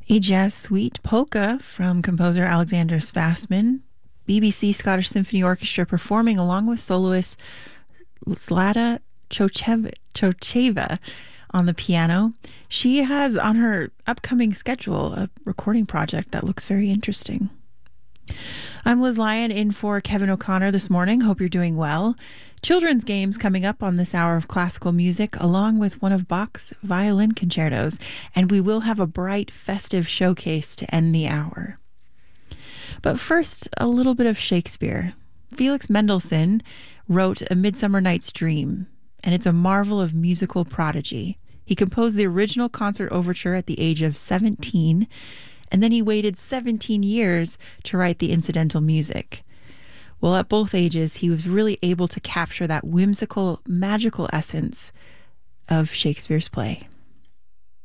A jazz suite polka from composer Alexander Svasman, BBC Scottish Symphony Orchestra performing along with soloist Zlata Chocheva on the piano. She has on her upcoming schedule a recording project that looks very interesting. I'm Liz Lyon in for Kevin O'Connor this morning. Hope you're doing well. Children's games coming up on this hour of classical music, along with one of Bach's violin concertos, and we will have a bright, festive showcase to end the hour. But first, a little bit of Shakespeare. Felix Mendelssohn wrote A Midsummer Night's Dream, and it's a marvel of musical prodigy. He composed the original concert overture at the age of 17, and then he waited 17 years to write the incidental music. Well, at both ages, he was really able to capture that whimsical, magical essence of Shakespeare's play.